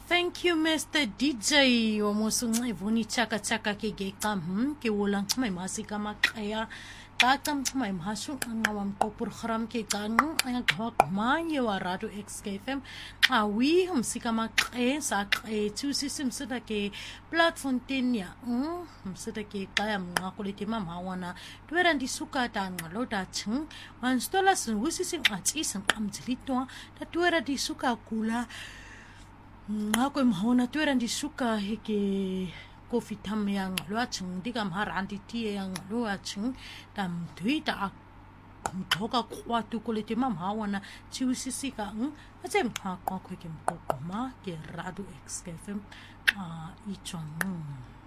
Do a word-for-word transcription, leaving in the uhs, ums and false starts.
Thank you, Mister D J. Omosunga ivuni chaka chaka ke geka hmm ke wolang may masika makaya kakam may masu ang awam ko program ke kanu ang gawak manya warado X K F M awi hum sika makaya sa e two system sada ke platform tinya hmm sada ke kaya mga kuliti mamawana tuweran di suka ta ngalo da chung wan stola sun wusising at isang amjilito da tuwera di suka kula ako mahona tuweran di suka heke coffee tam yang luacheng di kam har anti tie yang luacheng tam tuita kum toka kwa tu kuliti mam hawana chiusisi ka ng ajem ha ko ko kem ko ma ke radu X K F M a ichong